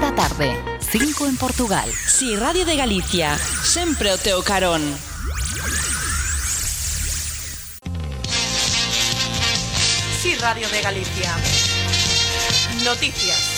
da tarde, 5 en Portugal. Si Radio de Galicia, sempre o teu carón. Si Radio de Galicia. Noticias.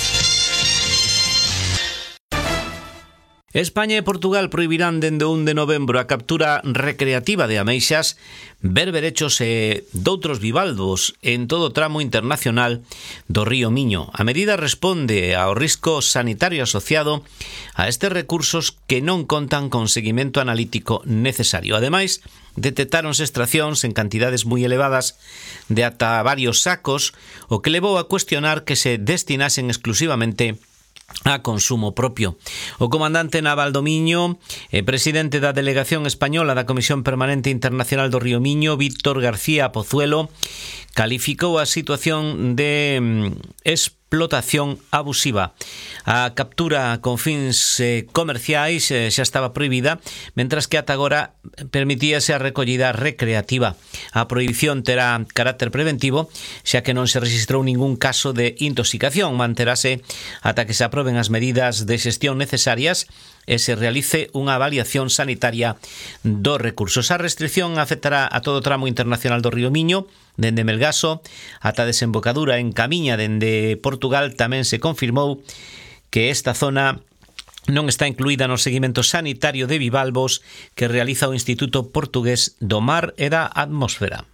España e Portugal prohibirán dende 1 de novembro a captura recreativa de ameixas, berberechos e doutros bivalvos en todo o tramo internacional do río Miño. A medida responde ao risco sanitario asociado a estes recursos que non contan con seguimento analítico necesario. Ademais, detectáronse extraccións en cantidades moi elevadas de ata varios sacos, o que levou a cuestionar que se destinasen exclusivamente a consumo propio. O comandante naval do Miño e presidente da delegación española da Comisión Permanente Internacional do Río Miño, Víctor García Pozuelo, calificou a situación de explotación abusiva. A captura con fins comerciais xa estaba prohibida, mentras que ata agora permitíase a recollida recreativa. A prohibición terá carácter preventivo, xa que non se registrou ningún caso de intoxicación. Manterase ata que se aproben as medidas de xestión necesarias e se realice unha avaliación sanitaria dos recursos. A restricción afectará a todo o tramo internacional do río Miño, dende Melgaso ata a desembocadura en Camiña dende Portugal. Tamén se confirmou que esta zona non está incluída no seguimento sanitario de bivalvos que realiza o Instituto Portugués do Mar e da Atmosfera.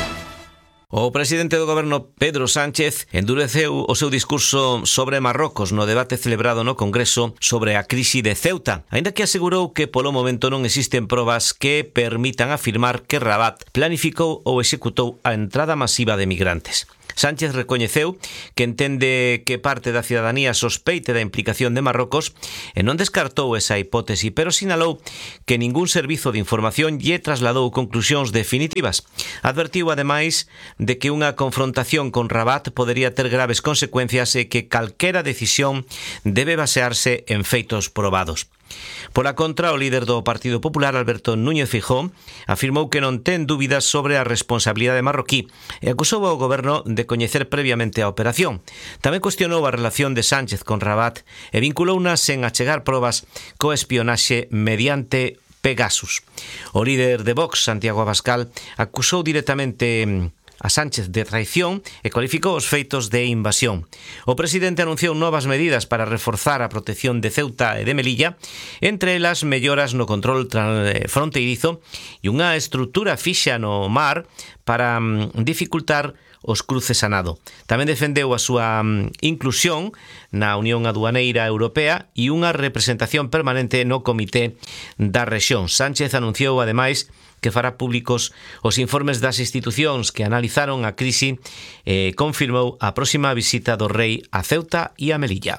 O presidente do goberno, Pedro Sánchez, endureceu o seu discurso sobre Marrocos no debate celebrado no Congreso sobre a crise de Ceuta, aínda que asegurou que polo momento non existen probas que permitan afirmar que Rabat planificou ou executou a entrada masiva de migrantes. Sánchez recoñeceu que entende que parte da cidadanía sospeite da implicación de Marrocos e non descartou esa hipótese, pero sinalou que ningún servizo de información lle trasladou conclusións definitivas. Advertiu, ademais, de que unha confrontación con Rabat podería ter graves consecuencias e que calquera decisión debe basearse en feitos probados. Pola contra, o líder do Partido Popular, Alberto Núñez Feijóo, afirmou que non ten dúbidas sobre a responsabilidade marroquí e acusou ao goberno de coñecer previamente a operación. Tamén cuestionou a relación de Sánchez con Rabat e vinculounas en achegar probas co espionaxe mediante Pegasus. O líder de Vox, Santiago Abascal, acusou directamente a Sánchez de traición e cualificou os feitos de invasión. O presidente anunciou novas medidas para reforzar a protección de Ceuta e de Melilla, entre elas melloras no control fronteirizo e unha estrutura fixa no mar para dificultar os cruces a nado. Tamén defendeu a súa inclusión na Unión Aduaneira Europea e unha representación permanente no Comité da Rexión. Sánchez anunciou, ademais, que fará públicos os informes das institucións que analizaron a crise e confirmou a próxima visita do rei a Ceuta e a Melilla.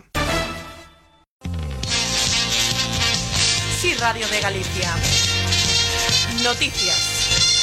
Si Radio de Galicia. Noticias.